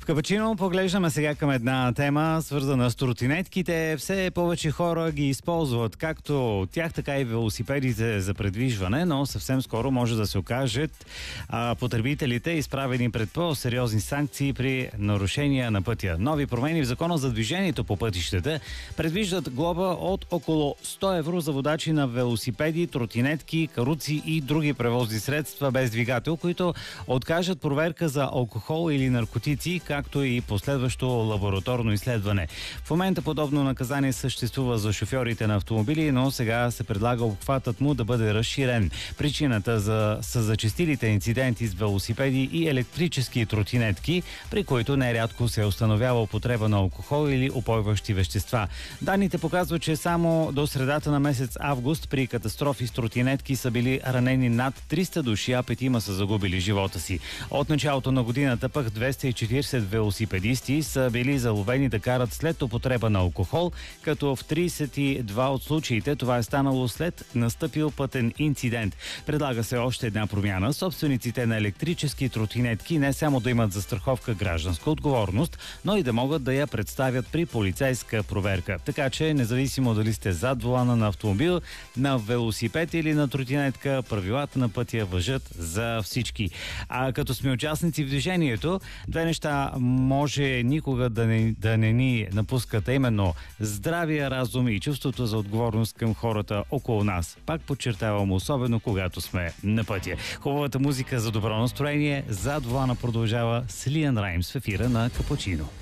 В Капачино поглеждаме сега към една тема, свързана с тротинетките. Все повече хора ги използват, както от тях, така и велосипедите за предвижване, но съвсем скоро може да се окажат потребителите изправени пред по-сериозни санкции при нарушения на пътя. Нови промени в Закона за движението по пътищата предвиждат глоба от около 100 евро за водачи на велосипеди, тротинетки, каруци и други превозни средства без двигател, които откажат проверка за алкохол или наркотици, както и последващо лабораторно изследване. В момента подобно наказание съществува за шофьорите на автомобили, но сега се предлага обхватът му да бъде разширен. Причината са зачестилите инциденти с велосипеди и електрически тротинетки, при които нерядко се установява употреба на алкохол или упойващи вещества. Данните показват, че само до средата на месец август при катастрофи с тротинетки са били ранени над 300 души, а 5 са загубили живота си. От началото на годината пък 240 велосипедисти са били заловени да карат след употреба на алкохол, като в 32 от случаите това е станало след настъпил пътен инцидент. Предлага се още една промяна. Собствениците на електрически тротинетки не само да имат застраховка гражданска отговорност, но и да могат да я представят при полицейска проверка. Така че, независимо дали сте зад волана на автомобил, на велосипед или на тротинетка, правилата на пътя важат за всички. А като сме участници в движението, две неща може никога да не ни напускат, именно здравия разум и чувството за отговорност към хората около нас. Пак подчертавам, особено когато сме на пътя. Хубавата музика за добро настроение зад волана продължава с Лиан Раймс в ефира на Капучино.